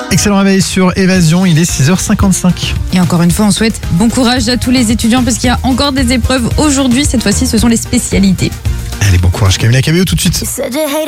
Excellent réveil sur Évasion, il est 6h55. Et encore une fois, on souhaite bon courage à tous les étudiants parce qu'il y a encore des épreuves aujourd'hui. Cette fois-ci, ce sont les spécialités. Allez, bon courage Camila Cabello tout de suite.